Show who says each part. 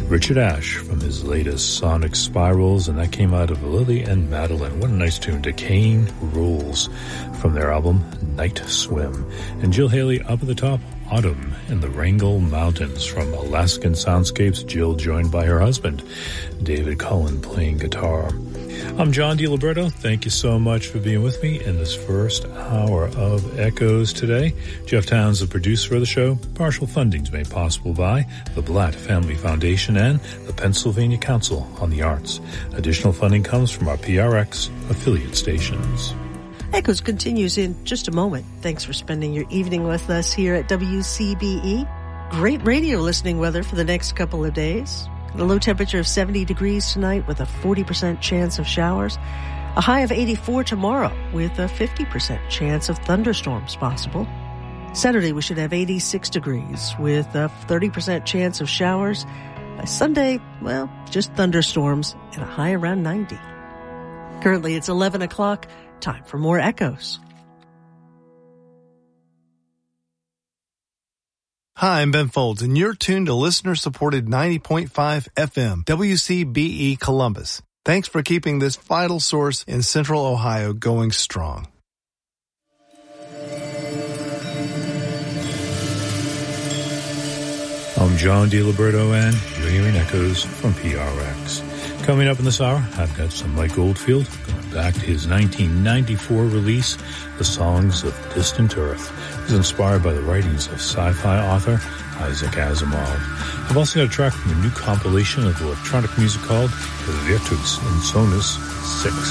Speaker 1: Richard Ashe from his latest Sonic Spirals, and that came out of Lily and Madeline. What a nice tune. Decaying Rules from their album Night Swim. And Jill Haley up at the top, Autumn in the Wrangell Mountains from Alaskan Soundscapes. Jill joined by her husband, David Cullen, playing guitar. I'm John DiLiberto. Thank you so much for being with me in this first hour of Echoes today. Jeff Towns, the producer of the show. Partial funding is made possible by the Blatt Family Foundation and the Pennsylvania Council on the Arts. Additional funding comes from our PRX affiliate stations.
Speaker 2: Echoes continues in just a moment. Thanks for spending your evening with us here at WCBE. Great radio listening weather for the next couple of days. A low temperature of 70 degrees tonight with a 40% chance of showers. A high of 84 tomorrow with a 50% chance of thunderstorms possible. Saturday we should have 86 degrees with a 30% chance of showers. By Sunday, well, just thunderstorms and a high around 90. Currently it's 11 o'clock. Time for more Echoes.
Speaker 3: Hi, I'm Ben Folds, and you're tuned to listener-supported 90.5 FM, WCBE Columbus. Thanks for keeping this vital source in Central Ohio going strong.
Speaker 1: I'm John DiLiberto, and you're hearing Echoes from PRX. Coming up in this hour, I've got some Mike Oldfield, going back to his 1994 release, The Songs of Distant Earth. It was inspired by the writings of sci-fi author Isaac Asimov. I've also got a track from a new compilation of electronic music called Virtus Insonus 6.